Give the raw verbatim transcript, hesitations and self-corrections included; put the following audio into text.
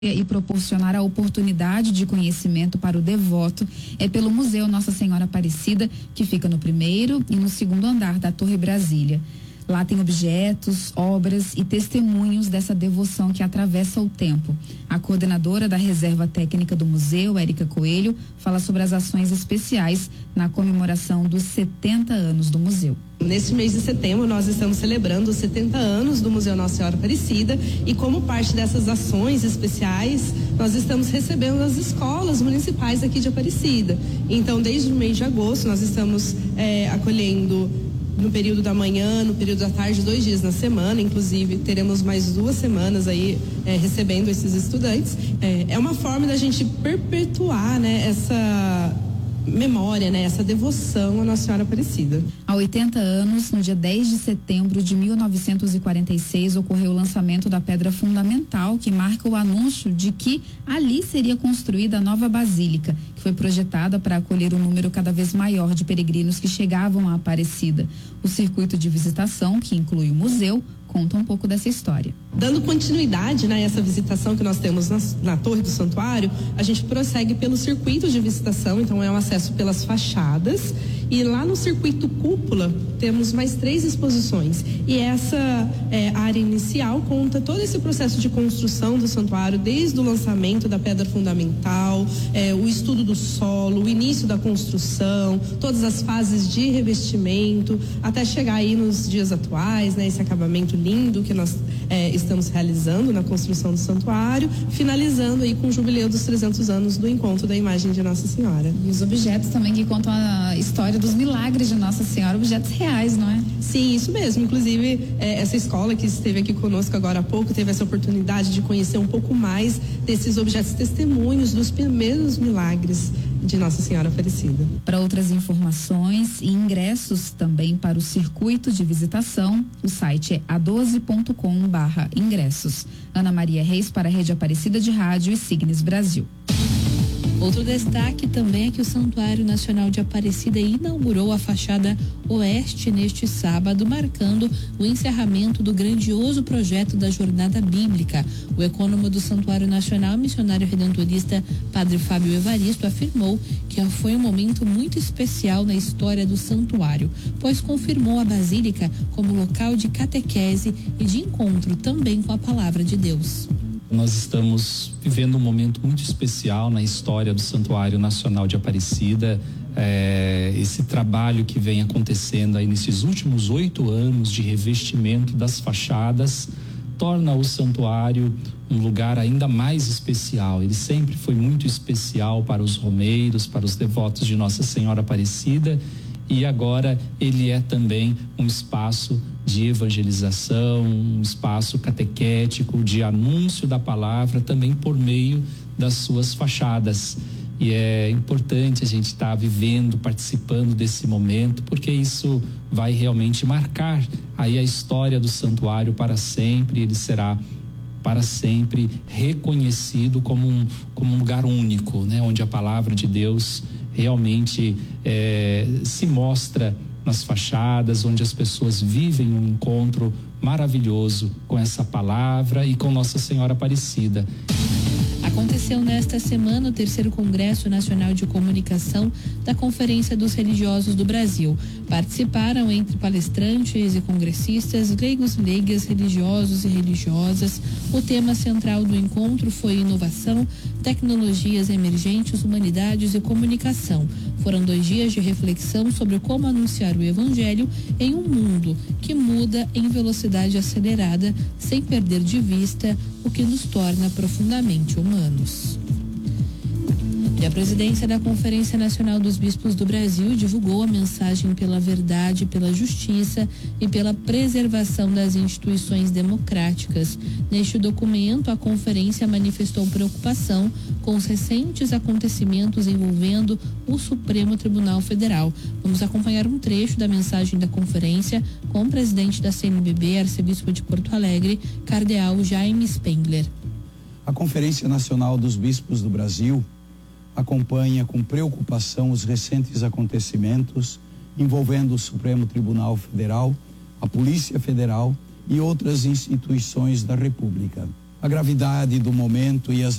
e proporcionar a oportunidade de conhecimento para o devoto é pelo Museu Nossa Senhora Aparecida, que fica no primeiro e no segundo andar da Torre Brasília. Lá tem objetos, obras e testemunhos dessa devoção que atravessa o tempo. A coordenadora da Reserva Técnica do Museu, Érica Coelho, fala sobre as ações especiais na comemoração dos setenta anos do museu. Neste mês de setembro, nós estamos celebrando os setenta anos do Museu Nossa Senhora Aparecida e, como parte dessas ações especiais, nós estamos recebendo as escolas municipais aqui de Aparecida. Então, desde o mês de agosto, nós estamos é, acolhendo no período da manhã, no período da tarde, dois dias na semana. Inclusive, teremos mais duas semanas aí é, recebendo esses estudantes. É, é uma forma da gente perpetuar, né, essa memória, né, essa devoção à Nossa Senhora Aparecida. Há oitenta anos, no dia dez de setembro de mil novecentos e quarenta e seis, ocorreu o lançamento da pedra fundamental que marca o anúncio de que ali seria construída a nova basílica, que foi projetada para acolher um número cada vez maior de peregrinos que chegavam à Aparecida. O circuito de visitação, que inclui o museu, conta um pouco dessa história. Dando continuidade, né, a essa visitação que nós temos na, na Torre do Santuário, a gente prossegue pelo circuito de visitação, então é um acesso pelas fachadas, e lá no circuito cúpula temos mais três exposições, e essa é, área inicial conta todo esse processo de construção do santuário, desde o lançamento da pedra fundamental, é, o estudo do solo, o início da construção, todas as fases de revestimento, até chegar aí nos dias atuais, né, esse acabamento lindo que nós é, estamos realizando na construção do santuário, finalizando aí com o jubileu dos trezentos anos do encontro da imagem de Nossa Senhora. E os objetos também que contam a história dos milagres de Nossa Senhora, objetos reais, não é? Sim, isso mesmo. Inclusive, é, essa escola que esteve aqui conosco agora há pouco teve essa oportunidade de conhecer um pouco mais desses objetos testemunhos dos primeiros milagres de Nossa Senhora Aparecida. Para outras informações e ingressos também para o circuito de visitação, o site é a doze ponto com barra ingressos. Ana Maria Reis para a Rede Aparecida de Rádio e Signes Brasil. Outro destaque também é que o Santuário Nacional de Aparecida inaugurou a fachada oeste neste sábado, marcando o encerramento do grandioso projeto da Jornada Bíblica. O ecônomo do Santuário Nacional, missionário redentorista Padre Fábio Evaristo, afirmou que foi um momento muito especial na história do santuário, pois confirmou a Basílica como local de catequese e de encontro também com a Palavra de Deus. Nós estamos vivendo um momento muito especial na história do Santuário Nacional de Aparecida. É, esse trabalho que vem acontecendo aí nesses últimos oito anos de revestimento das fachadas torna o santuário um lugar ainda mais especial. Ele sempre foi muito especial para os romeiros, para os devotos de Nossa Senhora Aparecida, e agora ele é também um espaço de evangelização, um espaço catequético, de anúncio da palavra, também por meio das suas fachadas. E é importante a gente estar vivendo, participando desse momento, porque isso vai realmente marcar aí a história do santuário para sempre. Ele será para sempre reconhecido como um, como um lugar único, né? Onde a palavra de Deus realmente é, se mostra nas fachadas, onde as pessoas vivem um encontro maravilhoso com essa palavra e com Nossa Senhora Aparecida. Aconteceu nesta semana o terceiro Congresso Nacional de Comunicação da Conferência dos Religiosos do Brasil. Participaram, entre palestrantes e congressistas, leigos e leigas, religiosos e religiosas. O tema central do encontro foi inovação, tecnologias emergentes, humanidades e comunicação. Foram dois dias de reflexão sobre como anunciar o Evangelho em um mundo que muda em velocidade acelerada, sem perder de vista o que nos torna profundamente humanos. E a presidência da Conferência Nacional dos Bispos do Brasil divulgou a mensagem pela verdade, pela justiça e pela preservação das instituições democráticas. Neste documento, a conferência manifestou preocupação com os recentes acontecimentos envolvendo o Supremo Tribunal Federal. Vamos acompanhar um trecho da mensagem da conferência com o presidente da C N B B, arcebispo de Porto Alegre, cardeal Jaime Spengler. A Conferência Nacional dos Bispos do Brasil acompanha com preocupação os recentes acontecimentos envolvendo o Supremo Tribunal Federal, a Polícia Federal e outras instituições da República. a gravidade do momento e as